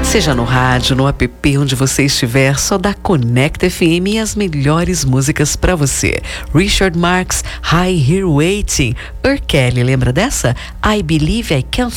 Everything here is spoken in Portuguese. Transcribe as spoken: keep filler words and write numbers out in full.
Seja no rádio, no app, onde você estiver, só dá Conecta F M e as melhores músicas pra você. Richard Marx, High Here Waiting. R. Kelly, lembra dessa? I Believe I Can